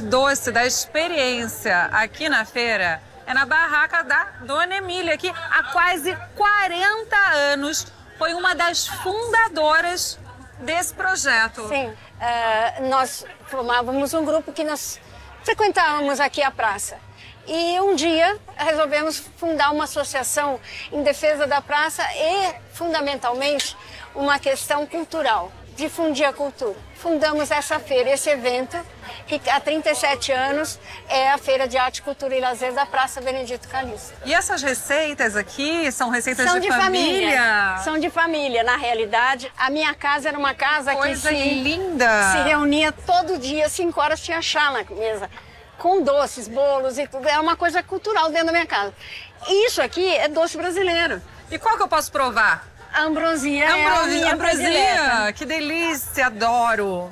doce, da experiência aqui na feira é na barraca da Dona Emília, que há quase 40 anos foi uma das fundadoras desse projeto. Sim, nós formávamos um grupo que nós frequentávamos aqui a praça. E um dia resolvemos fundar uma associação em defesa da praça e, fundamentalmente, uma questão cultural, difundir a cultura. Fundamos essa feira, esse evento, que há 37 anos é a Feira de Arte, Cultura e Lazer da Praça Benedito Calixto. E essas receitas aqui são receitas São de família? São de família, na realidade. A minha casa era uma casa Coisa que linda! se reunia todo dia, 5 horas tinha chá na mesa, com doces, bolos e tudo. É uma coisa cultural dentro da minha casa. E isso aqui é doce brasileiro. E qual que eu posso provar? A ambrosia é a minha predileta. Ambrosia! Que delícia, adoro!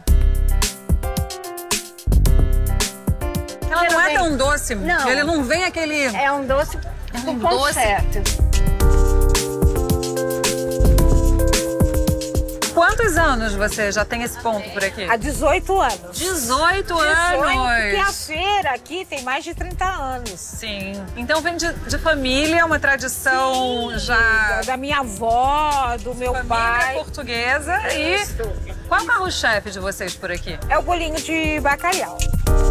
Ela não é tão doce, Não. ele não vem aquele... É um doce do ponto doce. certo. Quantos anos você já tem esse ponto por aqui? Há 18 anos. 18 Porque a anos! feira aqui tem mais de 30 anos. Sim. Então vem de família, uma tradição já... Da minha avó, do meu Família pai. portuguesa. E qual é o carro-chefe de vocês por aqui? É o bolinho de bacalhau.